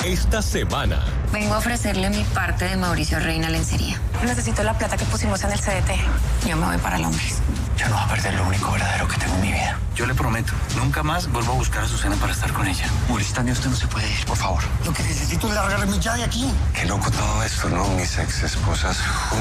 esta semana. Vengo a ofrecerle mi parte de Mauricio Reina Lencería. Necesito la plata que pusimos en el CDT. Yo me voy para Londres. Yo no voy a perder lo único verdadero que tengo en mi vida. Yo le prometo, nunca más vuelvo a buscar a Susana para estar con ella. Mauricio, usted no se puede ir, por favor. Lo que necesito es largarme ya de aquí. Qué loco todo esto, ¿no? Mis ex esposas